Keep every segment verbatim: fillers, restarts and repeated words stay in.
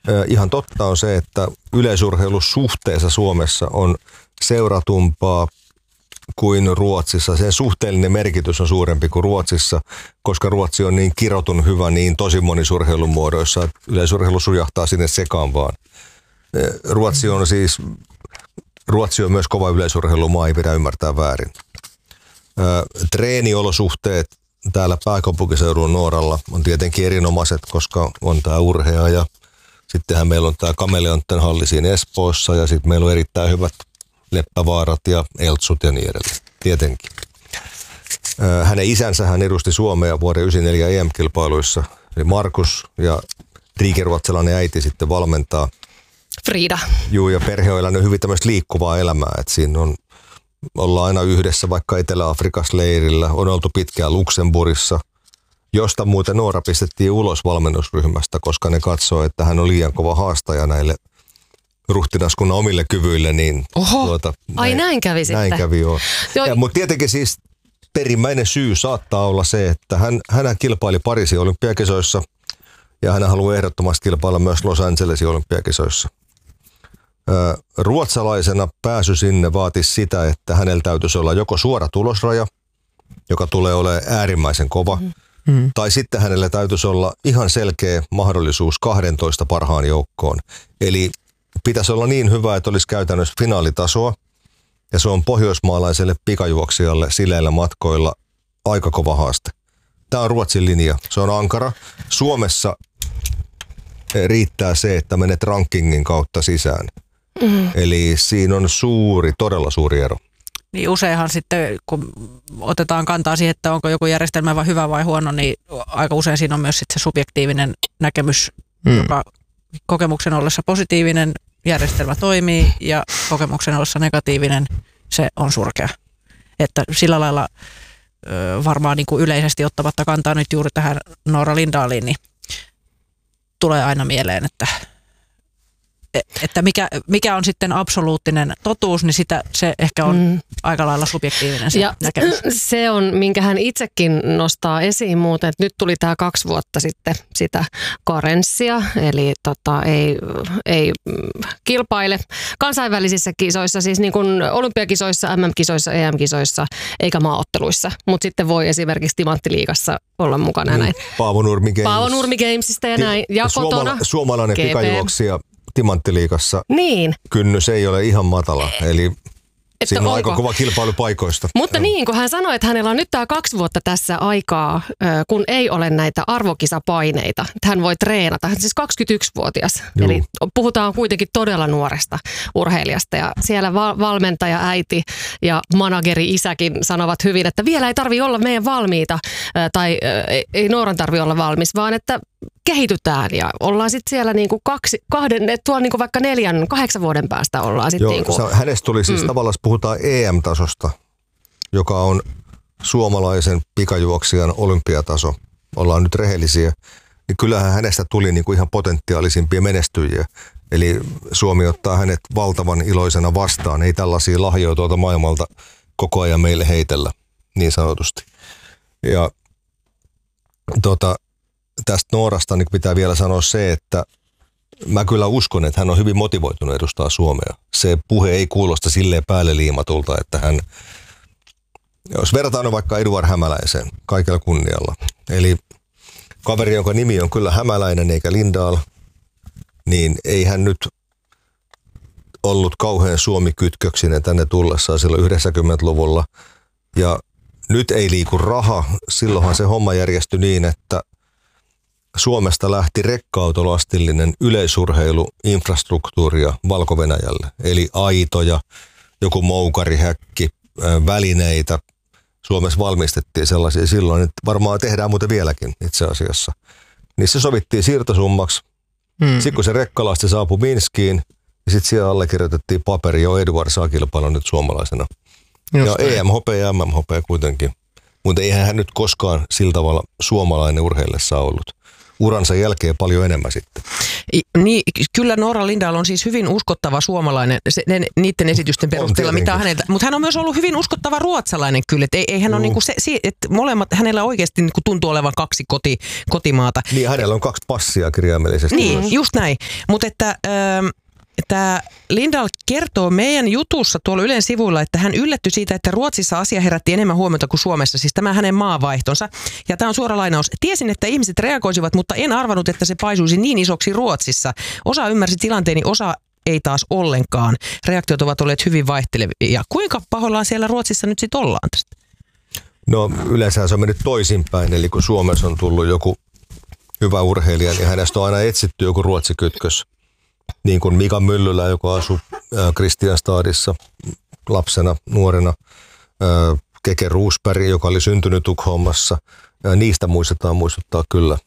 Ihan totta on se, että yleisurheilusuhteessa Suomessa on seuratumpaa kuin Ruotsissa. Sen suhteellinen merkitys on suurempi kuin Ruotsissa, koska Ruotsi on niin kirotun hyvä niin tosi monissa urheilumuodoissa, että yleisurheilu sujahtaa sinne sekaan vaan. Ruotsi on siis, Ruotsi on myös kova yleisurheilumaa, ei pidä ymmärtää väärin. Treeniolosuhteet täällä pääkaupunkiseudun Nooralla on tietenkin erinomaiset, koska on tämä urhea ja sittenhän meillä on tämä Kameleontten halli siinä Espoossa ja sitten meillä on erittäin hyvät Leppävaarat ja Eltsut ja niin edelleen, tietenkin. Hänen isänsä hän edusti Suomea vuoden yhdeksänkymmentäneljä E M-kilpailuissa, eli Markus, ja riikeruotsalainen äiti sitten valmentaa. Frida. Juu, ja perhe on elänyt hyvin tämmöistä liikkuvaa elämää, että siinä on, ollaan aina yhdessä vaikka Etelä-Afrikassa leirillä, on oltu pitkään Luxemburgissa, josta muuten Noora pistettiin ulos valmennusryhmästä, koska ne katsoo, että hän on liian kova haastaja näille ruhtinaskunnan omille kyvyille, niin Oho, tuota, ai näin, näin kävi näin sitten. kävi, joo. Ja, mutta tietenkin siis perimmäinen syy saattaa olla se, että hän, hän kilpaili Pariisin olympiakisoissa ja hän haluaa ehdottomasti kilpailla myös Los Angelesin olympiakisoissa. Ö, ruotsalaisena pääsy sinne vaatisi sitä, että hänellä täytyisi olla joko suora tulosraja, joka tulee olemaan äärimmäisen kova, mm-hmm. tai sitten hänellä täytyisi olla ihan selkeä mahdollisuus kahdentoista parhaan joukkoon. Eli pitäisi olla niin hyvä, että olisi käytännössä finaalitasoa, ja se on pohjoismaalaiselle pikajuoksijalle sileillä matkoilla aika kova haaste. Tämä on Ruotsin linja. Se on ankara. Suomessa riittää se, että menet rankingin kautta sisään. Mm. Eli siinä on suuri, todella suuri ero. Niin useinhan sitten, kun otetaan kantaa siihen, että onko joku järjestelmä vai hyvä vai huono, niin aika usein siinä on myös sitten se subjektiivinen näkemys, mm. joka kokemuksen ollessa positiivinen järjestelmä toimii ja kokemuksen ollessa negatiivinen se on surkea. Että sillä lailla ö, varmaan niin kuin yleisesti ottamatta kantaa nyt juuri tähän Noora Lindaaliin, niin tulee aina mieleen, että, että mikä, mikä on sitten absoluuttinen totuus, niin sitä, se ehkä on mm. aika lailla subjektiivinen se ja näkemys. Se on, minkä hän itsekin nostaa esiin muuten, että nyt tuli tämä kaksi vuotta sitten sitä karenssia, eli tota, ei, ei kilpaile kansainvälisissä kisoissa, siis niin kuin olympiakisoissa, M M-kisoissa, E M-kisoissa, eikä maaotteluissa, mutta sitten voi esimerkiksi Timanttiliigassa olla mukana mm. näin. Paavo Nurmi Games. Paavo Nurmi Gamesista ja näin, ja Suomala- kotona. Suomalainen G P. pikajuoksija Timanttiliigassa. Niin. Kynnys ei ole ihan matala, eli Että siinä on onko? aika kova kilpailu paikoista. Mutta niin, kun hän sanoi, että hänellä on nyt tämä kaksi vuotta tässä aikaa, kun ei ole näitä arvokisapaineita. Hän voi treenata. Hän on siis kaksikymmentäyksivuotias. Juu. Eli puhutaan kuitenkin todella nuoresta urheilijasta. Ja siellä val- valmentaja, äiti ja manageri isäkin sanovat hyvin, että vielä ei tarvitse olla meidän valmiita. Tai ei Nooran tarvitse olla valmis, vaan että kehitytään ja ollaan sitten siellä niinku kaksi, kahden, tuolla niinku vaikka neljän, kahdeksan vuoden päästä ollaan sitten. Niinku. Hänestä tuli siis mm. tavallaan, puhutaan E M-tasosta, joka on suomalaisen pikajuoksijan olympiataso. Ollaan nyt rehellisiä. Niin kyllähän hänestä tuli niinku ihan potentiaalisimpia menestyjiä. Eli Suomi ottaa hänet valtavan iloisena vastaan. Ei tällaisia lahjoja tuolta maailmalta koko ajan meille heitellä, niin sanotusti. Ja tota... Tästä Noorasta niin pitää vielä sanoa se, että mä kyllä uskon, että hän on hyvin motivoitunut edustaa Suomea. Se puhe ei kuulosta silleen päälle liimatulta, että hän, jos verrataan vaikka Eduard Hämäläiseen kaikella kunnialla. Eli kaveri, jonka nimi on kyllä Hämäläinen eikä Lindahl, niin ei hän nyt ollut kauhean Suomi-kytköksinen tänne tullessaan silloin yhdeksänkymmentäluvulla. Ja nyt ei liiku raha. Silloinhan se homma järjestyi niin, että Suomesta lähti rekka-autolastillinen yleisurheiluinfrastruktuuria Valko-Venäjälle. Eli aitoja, joku moukarihäkki, välineitä. Suomessa valmistettiin sellaisia silloin, että varmaan tehdään muuten vieläkin itse asiassa. Niin se sovittiin siirtosummaksi. Hmm. Sitten kun se rekkalasti saapui Minskiin, niin sitten siellä allekirjoitettiin paperi, jo Eduard saa kilpailla nyt suomalaisena. Just ja näin. E M H P ja M M H P kuitenkin. Mutta eihän hän nyt koskaan sillä tavalla suomalainen urheillessa ollut. uransa jälkeen paljon enemmän sitten. I, niin, kyllä Nora Lindahl on siis hyvin uskottava suomalainen se, ne, niiden esitysten perusteella, mitä häneltä, mutta hän on myös ollut hyvin uskottava ruotsalainen kyllä, että ei, ei hän ole niinku se, että molemmat, hänellä oikeasti niinku tuntuu olevan kaksi koti, kotimaata. Niin, hänellä on kaksi passia kirjaimellisesti. Niin, myös. just näin, mutta että ähm, tämä Lindahl kertoo meidän jutussa tuolla Ylen sivuilla, että hän yllättyi siitä, että Ruotsissa asia herätti enemmän huomiota kuin Suomessa, siis tämä hänen maavaihtonsa. Ja tämä on suora lainaus. Tiesin, että ihmiset reagoisivat, mutta en arvannut, että se paisuisi niin isoksi Ruotsissa. Osa ymmärsi tilanteeni, osa ei taas ollenkaan. Reaktiot ovat olleet hyvin vaihtelevia. Kuinka pahoillaan siellä Ruotsissa nyt sitten ollaan tästä? No yleensä se on mennyt toisinpäin, eli kun Suomessa on tullut joku hyvä urheilija, niin hänestä on aina etsitty joku ruotsikytkös. Niin kuin Mika Myllylä, joka asui Kristianstadissa lapsena, nuorena. Keke Roosberg, joka oli syntynyt Tukholmassa. Niistä muistetaan muistuttaa kyllä.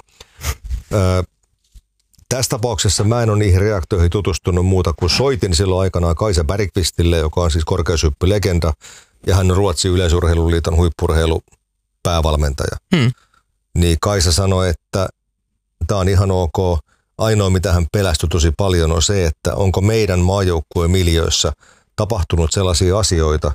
Tässä tapauksessa mä en ole niihin reaktioihin tutustunut muuta kuin soitin silloin aikanaan Kaisa Bergqvistille, joka on siis korkeushyppylegenda. Ja hän on Ruotsin yleisurheiluliiton huippu-urheilupäävalmentaja. Hmm. Niin Kaisa sanoi, että tämä on ihan ok. Ainoa, mitä hän pelästyi tosi paljon, on se, että onko meidän maajoukkueen miljöissä tapahtunut sellaisia asioita,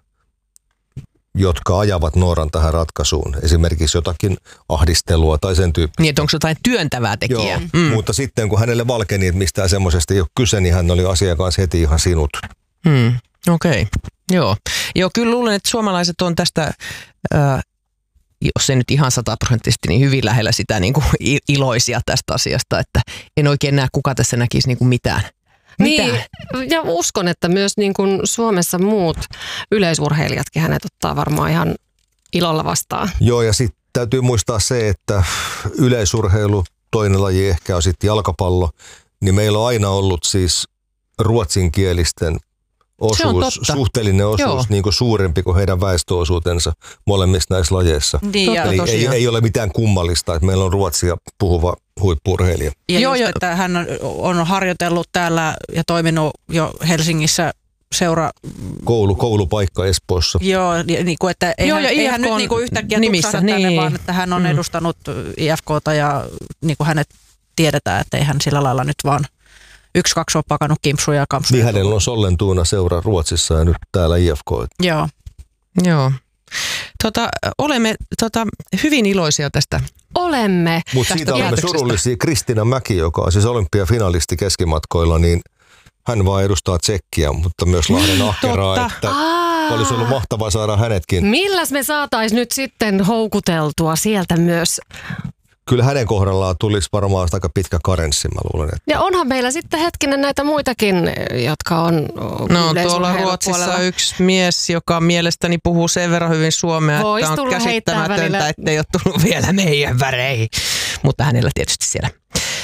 jotka ajavat Noran tähän ratkaisuun. Esimerkiksi jotakin ahdistelua tai sen tyyppistä. Niin, että onko jotain työntävää tekijää? Joo, mm. mutta sitten kun hänelle valkeni, että mistään semmoisesta ei ole kyse, niin hän oli asian kanssa heti ihan sinut. Mm. Okei, okay. Joo. Joo, kyllä luulen, että suomalaiset on tästä... Äh, jos ei nyt ihan sataprosenttisesti, niin hyvin lähellä sitä niin kuin iloisia tästä asiasta, että en oikein näe, kuka tässä näkisi niin kuin mitään. mitään. Niin, ja uskon, että myös niin kuin Suomessa muut yleisurheilijatkin hänet ottaa varmaan ihan ilolla vastaan. Joo, ja sitten täytyy muistaa se, että yleisurheilu, toinen laji ehkä on sitten jalkapallo, niin meillä on aina ollut siis ruotsinkielisten osuus, suhteellinen osuus niin kuin suurempi kuin heidän väestöosuutensa molemmissa näissä lajeissa. Niin, Eli ei, ei ole mitään kummallista, että meillä on ruotsia puhuva huippu-urheilija. Ja joo, just, että hän on, on harjoitellut täällä ja toiminut jo Helsingissä seura... Koulu, koulupaikka Espoossa. Joo, niin kuin, että ei, joo, hän, ei hän nyt niin kuin yhtäkkiä nimissä, tänne, niin. Vaan että hän on mm. edustanut I F K:ta ja niin kuin hänet tiedetään, että ei hän sillä lailla nyt vaan... Yksi, kaksi on pakannut kimpsuja ja kampsuja. Niin hänellä on Sollentuuna seura Ruotsissa ja nyt täällä I F K. Joo. Joo. Tota, olemme tota, hyvin iloisia tästä. Olemme. Mutta siitä olemme surullisia. Kristiina Mäki, joka on siis olympiafinalisti keskimatkoilla, niin hän vaan edustaa Tsekkiä, mutta myös Lahden ahkeraa, että Aa. olisi ollut mahtavaa saada hänetkin. Milläs me saatais nyt sitten houkuteltua sieltä myös? Kyllä hänen kohdallaan tulisi varmaan aika pitkä karenssi, mä luulen. Että... Ja onhan meillä sitten hetkinen näitä muitakin, jotka on no tuolla Ruotsissa yksi mies, joka mielestäni puhuu sen verran hyvin suomea, Vois että on käsittämätöntä, ettei ole tullut vielä meidän väreihin. Mutta hänellä tietysti siellä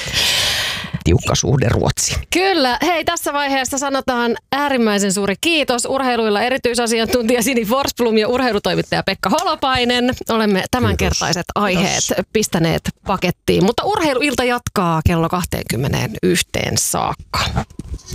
tiukka suhde Ruotsiin. Kyllä. Hei, tässä vaiheessa sanotaan äärimmäisen suuri kiitos urheiluilla erityisasiantuntija Sini Forsblom ja urheilutoimittaja Pekka Holopainen. Olemme tämänkertaiset kiitos. aiheet kiitos. pistäneet pakettiin, mutta urheiluilta jatkaa kello kaksikymmentäyksi saakka.